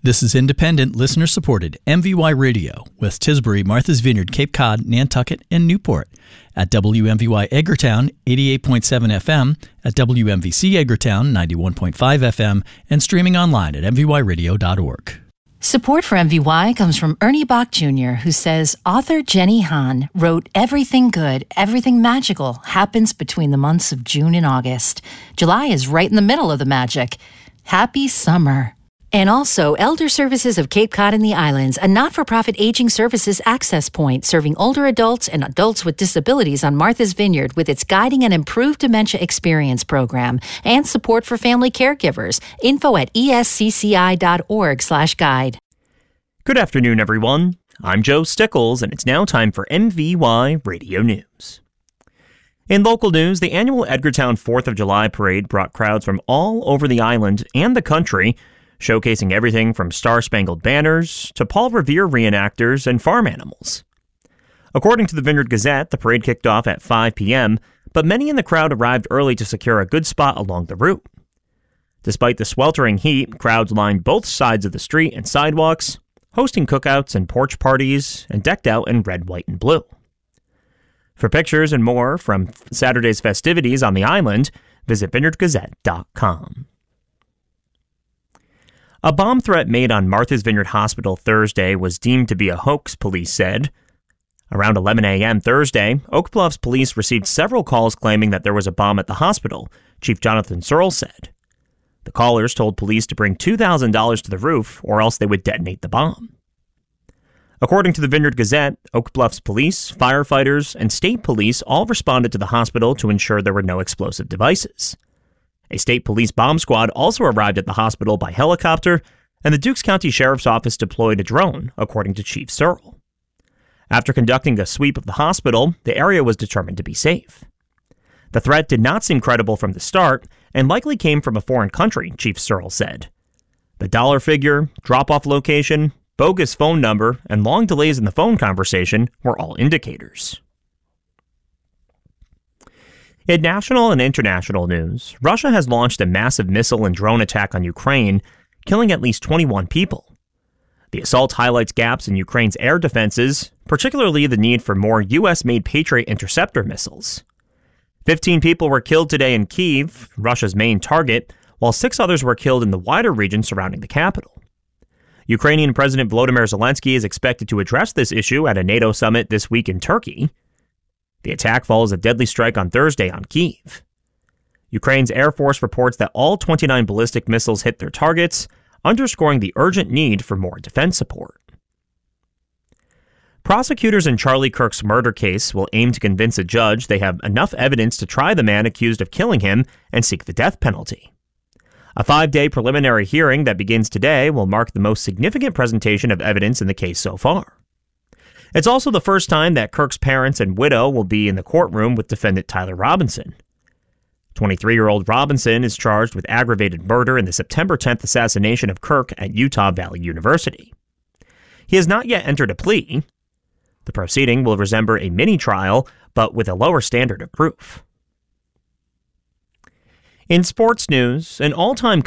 This is independent, listener-supported MVY Radio with Tisbury, Martha's Vineyard, Cape Cod, Nantucket, and Newport. At WMVY Edgartown, 88.7 FM, at WMVC Edgartown, 91.5 FM, and streaming online at mvyradio.org. Support for MVY comes from Ernie Bach Jr., who says author Jenny Han wrote everything good, everything magical happens between the months of June and August. July is right in the middle of the magic. Happy summer. And also, Elder Services of Cape Cod and the Islands, a not-for-profit aging services access point serving older adults and adults with disabilities on Martha's Vineyard with its Guiding an Improved Dementia Experience program and support for family caregivers. Info at escci.org/guide. Good afternoon, everyone. I'm Joe Stickles, and it's now time for MVY Radio News. In local news, the annual Edgartown 4th of July parade brought crowds from all over the island and the country, showcasing everything from star-spangled banners to Paul Revere reenactors and farm animals. According to the Vineyard Gazette, the parade kicked off at 5 p.m., but many in the crowd arrived early to secure a good spot along the route. Despite the sweltering heat, crowds lined both sides of the street and sidewalks, hosting cookouts and porch parties, and decked out in red, white, and blue. For pictures and more from Saturday's festivities on the island, visit vineyardgazette.com. A bomb threat made on Martha's Vineyard Hospital Thursday was deemed to be a hoax, police said. Around 11 a.m. Thursday, Oak Bluffs police received several calls claiming that there was a bomb at the hospital, Chief Jonathan Searle said. The callers told police to bring $2,000 to the roof or else they would detonate the bomb. According to the Vineyard Gazette, Oak Bluffs police, firefighters, and state police all responded to the hospital to ensure there were no explosive devices. A state police bomb squad also arrived at the hospital by helicopter, and the Dukes County Sheriff's Office deployed a drone, according to Chief Searle. After conducting a sweep of the hospital, the area was determined to be safe. The threat did not seem credible from the start, and likely came from a foreign country, Chief Searle said. The dollar figure, drop-off location, bogus phone number, and long delays in the phone conversation were all indicators. In national and international news, Russia has launched a massive missile and drone attack on Ukraine, killing at least 21 people. The assault highlights gaps in Ukraine's air defenses, particularly the need for more U.S.-made Patriot interceptor missiles. 15 people were killed today in Kyiv, Russia's main target, while 6 others were killed in the wider region surrounding the capital. Ukrainian President Volodymyr Zelensky is expected to address this issue at a NATO summit this week in Turkey. The attack follows a deadly strike on Thursday on Kyiv. Ukraine's Air Force reports that all 29 ballistic missiles hit their targets, underscoring the urgent need for more defense support. Prosecutors in Charlie Kirk's murder case will aim to convince a judge they have enough evidence to try the man accused of killing him and seek the death penalty. A 5-day preliminary hearing that begins today will mark the most significant presentation of evidence in the case so far. It's also the first time that Kirk's parents and widow will be in the courtroom with defendant Tyler Robinson. 23-year-old Robinson is charged with aggravated murder in the September 10th assassination of Kirk at Utah Valley University. He has not yet entered a plea. The proceeding will resemble a mini-trial, but with a lower standard of proof. In sports news, an all-time